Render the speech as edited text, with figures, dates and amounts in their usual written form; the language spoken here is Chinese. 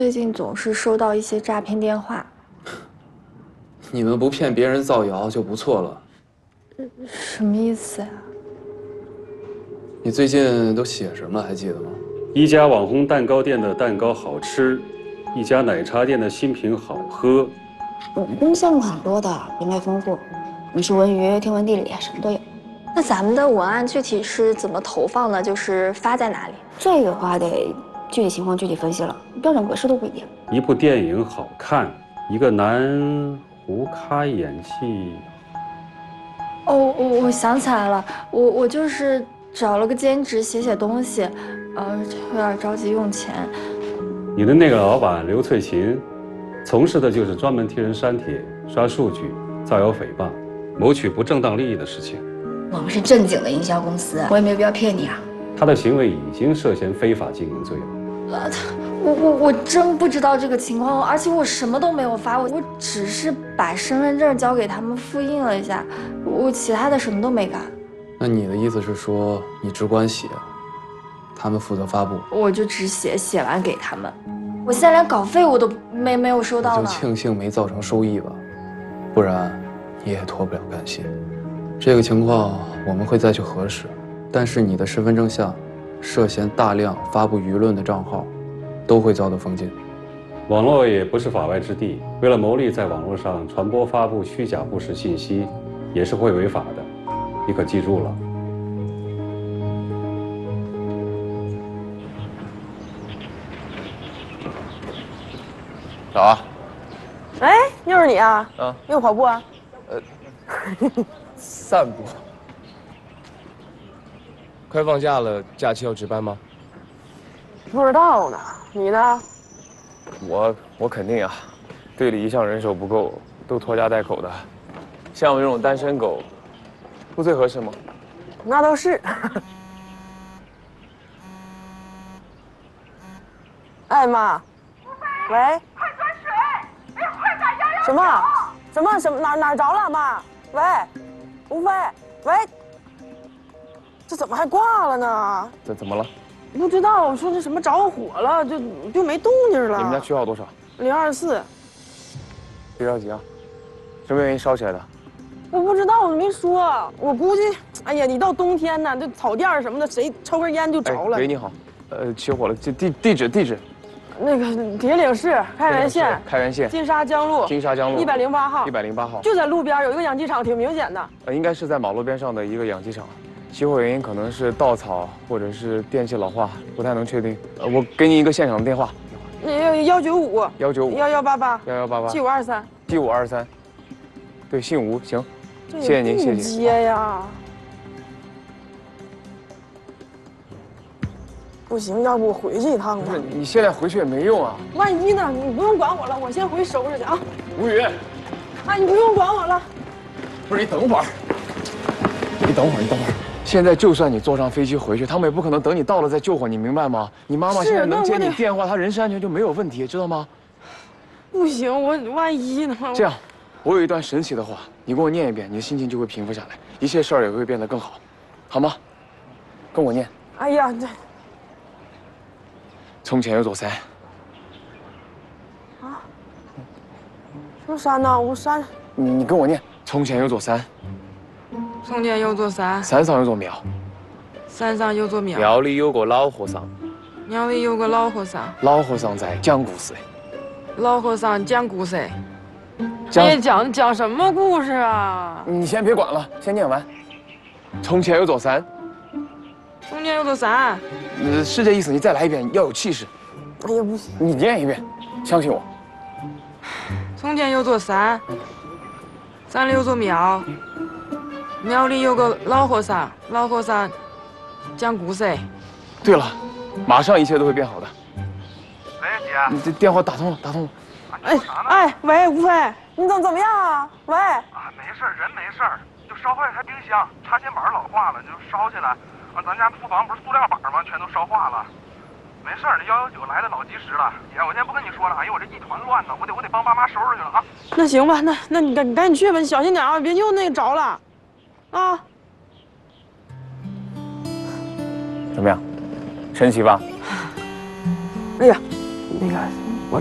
最近总是收到一些诈骗电话。 你们不骗别人造谣就不错了。 什么意思呀？ 你最近都写什么？还记得吗？ 一家网红蛋糕店的蛋糕好吃，一家奶茶店的新品好喝。 我们公司项目很多的，品类丰富，文书文娱、天文地理什么都有。 那咱们的文案具体是怎么投放的？就是发在哪里？ 这个话得具体情况具体分析了，标准格式都不一定。 一部电影好看，一个男胡咖演戏。 哦，我想起来了，我就是找了个兼职写东西，有点着急用钱。 你的那个老板刘翠琴，从事的就是专门替人删帖、刷数据、造谣诽谤、谋取不正当利益的事情。 我们是正经的营销公司，我也没有必要骗你啊。 他的行为已经涉嫌非法经营罪了。 我真不知道这个情况，而且我什么都没有发，我只是把身份证交给他们复印了一下，我其他的什么都没干。 那你的意思是说，你只管写，他们负责发布？ 我就只写，写完给他们。我现在连稿费我都没有收到呢。 就庆幸没造成收益吧，不然你也脱不了干系。这个情况我们会再去核实，但是你的身份证下涉嫌大量发布舆论的账号，都会遭到封禁。 网络也不是法外之地，为了牟利，在网络上传播发布虚假不实信息，也是会违法的。你可记住了。 早啊！ 哎，又是你啊？ 啊， 又跑步啊？ 散步。快放假了，假期要值班吗？ 不知道呢，你呢？ 我肯定啊，队里一向人手不够，都拖家带口的，像我这种单身狗，不最合适吗？ 那倒是。哎妈，喂， 快端水！哎呀，快打压压！ 什么哪着了妈？喂，吴飞，喂，这怎么还挂了呢？ 这怎么了？ 不知道，我说这什么着火了，就没动静了。 你们家区号多少 024。 别着急啊，什么原因烧起来的？ 我不知道，我没说。我估计，哎呀，你到冬天呢，这草甸什么的，谁抽根烟就着了。 喂，你好，起火了，这地址。 那个铁岭市开原县，金沙江路108号 ，108号， 就在路边有一个养鸡场，挺明显的。 应该是在马路边上的一个养鸡场。起火原因可能是稻草或者是电器老化，不太能确定。我给你一个现场的电话。 那195、1188、7523、 7523。对，姓吴，行，谢谢您，谢谢。 接呀。不行，要不我回去一趟吧。 不是，你现在回去也没用啊。 万一呢？你不用管我了，我先回收拾去啊。 吴宇， 哎，你不用管我了。 不是，你等会儿。你等会儿。现在就算你坐上飞机回去，他们也不可能等你到了再救火，你明白吗？你妈妈现在能接你电话，她人身安全就没有问题，知道吗？ 不行，我万一呢？ 这样，我有一段神奇的话，你给我念一遍，你的心情就会平复下来，一切事儿也会变得更好，好吗？跟我念。 哎呀，这。 从前有座山。 啊？什么山呢？我山。 你跟我念。从前有座山。 从前有座山。 山上有座庙。 山上有座庙。 庙里有个老和尚。 庙里有个老和尚。 老和尚在讲故事。 老和尚讲故事。讲什么故事啊？ 你先别管了，先念完。从前有座山。 从前有座山。 是这意思，你再来一遍，要有气势。 哎呀，不行， 你念一遍，相信我。 从前有座山，山里有座庙，庙里有个老和尚，老和尚讲故事。 对了，马上一切都会变好的。 喂，姐， 你这电话打通了。 哎，喂，吴飞，你怎么样啊？喂。 啊，没事，人没事，就烧坏了台冰箱，插线板老化了，就烧起来。咱家厨房不是塑料板吗？全都烧化了。没事，那119来的老及时了。姐，我先不跟你说了，哎呦，我这一团乱呢，我得帮爸妈收拾去了啊。 那行吧，那你赶紧去吧，你小心点啊，别又那个着了，啊。 怎么样，神奇吧？ 哎呀，那个